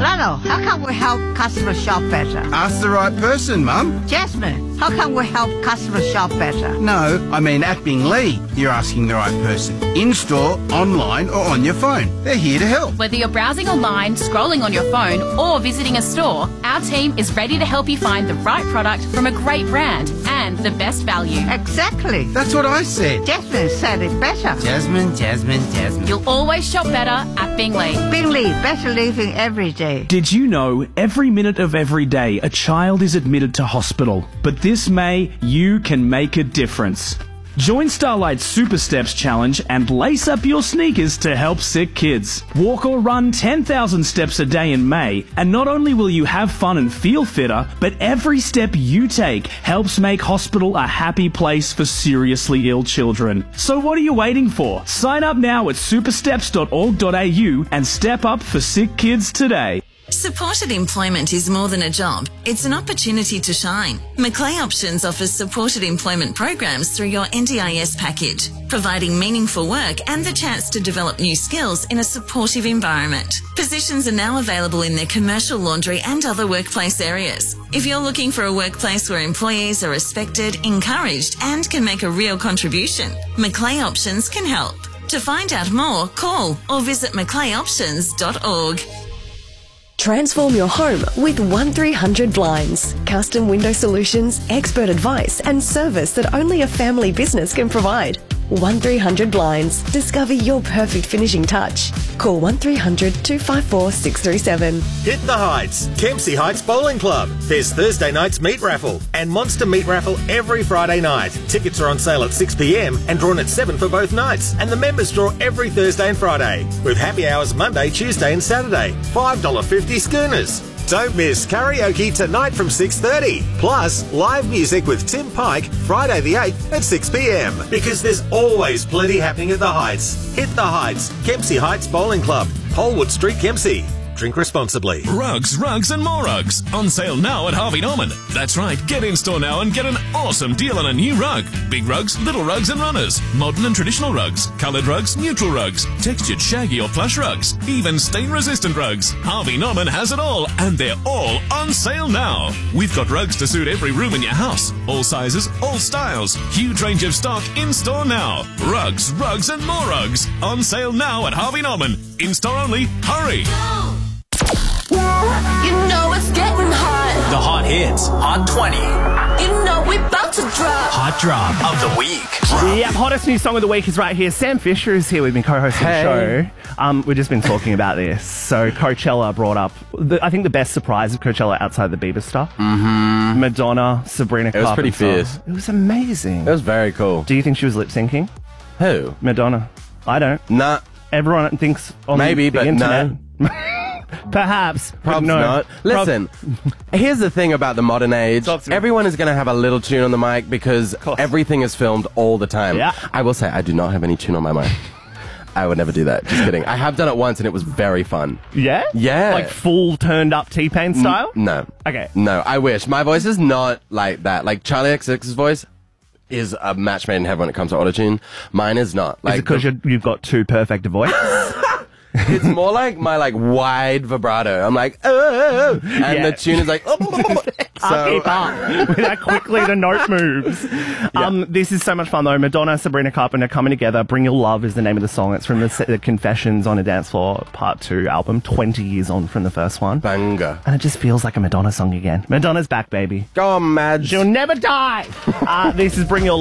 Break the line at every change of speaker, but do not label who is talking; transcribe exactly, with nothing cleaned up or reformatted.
Lano, how can we help customers shop better?
Ask the right person, Mum.
Jasmine, how can we help customers shop better?
No, I mean at Binglee. You're asking the right person. In-store, online or on your phone. They're here to help.
Whether you're browsing online, scrolling on your phone or visiting a store, our team is ready to help you find the right product from a great brand and the best value.
Exactly.
That's what I said.
Jasmine said it better.
Jasmine, Jasmine, Jasmine.
You'll always shop better at Binglee.
Binglee, better living every day.
Did you know every minute of every day a child is admitted to hospital? But this May, you can make a difference. Join Starlight's Super Steps Challenge and lace up your sneakers to help sick kids. Walk or run ten thousand steps a day in May, and not only will you have fun and feel fitter, but every step you take helps make hospital a happy place for seriously ill children. So what are you waiting for? Sign up now at supersteps dot org dot a u and step up for sick kids today.
Supported employment is more than a job. It's an opportunity to shine. Macleay Options offers supported employment programs through your N D I S package, providing meaningful work and the chance to develop new skills in a supportive environment. Positions are now available in their commercial, laundry and other workplace areas. If you're looking for a workplace where employees are respected, encouraged and can make a real contribution, Macleay Options can help. To find out more, call or visit macleay options dot org.
Transform your home with one three hundred Blinds. Custom window solutions, expert advice and service that only a family business can provide. one three hundred Blinds. Discover your perfect finishing touch. Call one three hundred two five four six three seven.
Hit the Heights, Kempsey Heights Bowling Club. There's Thursday night's meat raffle and Monster Meat Raffle every Friday night. Tickets are on sale at six p m and drawn at seven for both nights. And the members draw every Thursday and Friday, with happy hours Monday, Tuesday and Saturday. five dollars fifty schooners. Don't miss karaoke tonight from six thirty. Plus, live music with Tim Pike Friday the eighth at six p m. Because there's always plenty happening at the Heights. Hit the Heights, Kempsey Heights Bowling Club, Holwood Street, Kempsey. Drink responsibly.
Rugs, rugs and more rugs. On sale now at Harvey Norman. That's right, get in store now and get an awesome deal on a new rug. Big rugs, little rugs and runners. Modern and traditional rugs. Coloured rugs, neutral rugs. Textured shaggy or plush rugs. Even stain resistant rugs. Harvey Norman has it all and they're all on sale now. We've got rugs to suit every room in your house. All sizes, all styles. Huge range of stock in store now. Rugs, rugs and more rugs. On sale now at Harvey Norman. In store only. Hurry.
You know it's getting hot.
The hot hits, Hot twenty.
You know we're about to drop.
Hot drop of the week.
Yep, hottest new song of the week is right here. Sam Fisher is here with me, co-hosting
Hey.
the show. Um, we've just been talking about this. So Coachella brought up, the, I think the best surprise of Coachella outside the Bieber stuff.
Mm-hmm.
Madonna, Sabrina
It was pretty
Carpenter.
fierce.
It was amazing.
It was very cool.
Do you think she was lip syncing?
Who?
Madonna. I don't.
Nah.
Everyone thinks on
Maybe,
the
but
internet.
no.
Perhaps. but
Probably
no.
not. Listen, here's the thing about the modern age. Everyone is going to have a little tune on the mic because everything is filmed all the time.
Yeah.
I will say, I do not have any tune on my mic. I would never do that. Just kidding. I have done it once and it was very fun.
Yeah?
Yeah.
Like full turned up T-Pain style?
N- no.
Okay.
No, I wish. My voice is not like that. Like Charlie X X's voice is a match made in heaven when it comes to autotune. Mine is not. Like
is it because you've got too perfect a voice?
It's more like my like wide vibrato. I'm like, oh, and
Yeah.
the tune is like, oh.
I'll keep up with how quickly the note moves. Um, this is so much fun though. Madonna, Sabrina Carpenter coming together. Bring Your Love is the name of the song. It's from the, the Confessions on a Dance Floor Part Two album, twenty years on from the first one.
Banger.
And it just feels like a Madonna song again. Madonna's back, baby.
Go on, Madge.
She'll never die. uh, this is Bring Your